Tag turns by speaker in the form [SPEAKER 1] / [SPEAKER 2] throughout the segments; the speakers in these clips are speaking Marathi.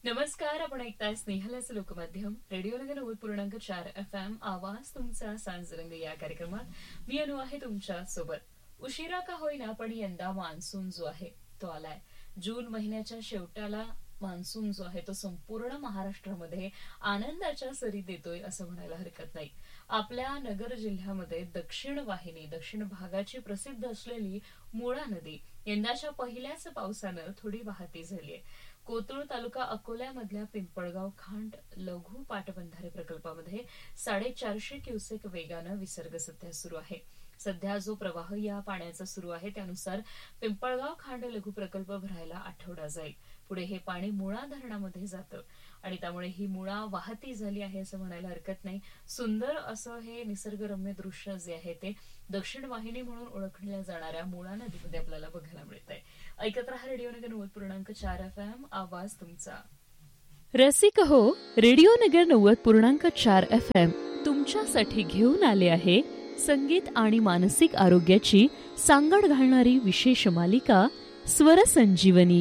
[SPEAKER 1] नमस्कार. आपण ऐकताय स्नेहलच लोकमाध्यम रेडिओ नगर 90.4 FM आवाज तुमचा सांजरंग या कार्यक्रमात मी अनु आहे तुमच्या सोबत. उशिरा का होईना पण यंदा मान्सून जो आहे तो आलाय. जून महिन्याच्या शेवटाला मान्सून जो आहे तो संपूर्ण महाराष्ट्रामध्ये आनंदाच्या सरी देतोय असं म्हणायला हरकत नाही. आपल्या नगर जिल्ह्यामध्ये दक्षिण भागाची प्रसिद्ध असलेली मुळा नदी यंदाच्या पहिल्याच पावसानं थोडी वाहती झालीय. कोथरूड तालुका अकोल्यामधल्या पिंपळगाव खांड लघु पाटबंधारे प्रकल्पामध्ये 450 क्युसेक वेगानं विसर्ग सध्या सुरू आहे. सध्या जो प्रवाह या पाण्याचा सुरू आहे त्यानुसार पिंपळगाव खांड लघु प्रकल्प भरायला आठवडा जाईल. पुढे हे पाणी मुळा धरणामध्ये जातं आणि त्यामुळे ही मुळा वाहती झाली आहे असं म्हणायला हरकत नाही. सुंदर असं हे निसर्गरम्य दृश्य जे आहे ते दक्षिण वाहिनी म्हणून ओळखल्या जाणाऱ्या मुळा नदीमध्ये आपल्याला बघायला मिळत आहे. ऐकत रहा रेडिओ नगर 90.4 FM आवाज तुमचा.
[SPEAKER 2] रसिक हो, रेडिओ नगर 90.4 FM तुमच्यासाठी घेऊन आले आहे संगीत आणि मानसिक आरोग्याची सांगड घालणारी विशेष मालिका स्वर संजीवनी.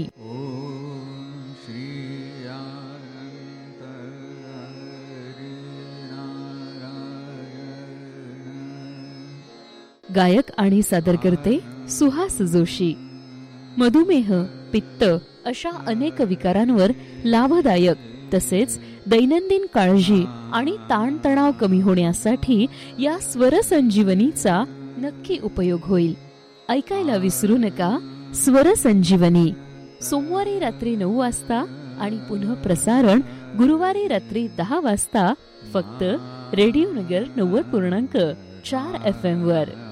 [SPEAKER 2] गायक आणि सादरकर्ते सुहास जोशी. मधुमेह, पित्त अशा अनेक विकारांवर लाभदायक तसेच दैनंदिन काळजी आणि ताणतणाव कमी होण्यासाठी या स्वर संजीवनीचा नक्की उपयोग होईल. ऐकायला विसरू नका स्वर संजीवनी. सोमवारी रात्री 9 वाजता आणि पुन्हा प्रसारण गुरुवारी रात्री 10 वाजता फक्त रेडिओ नगर 90.4 FM वर.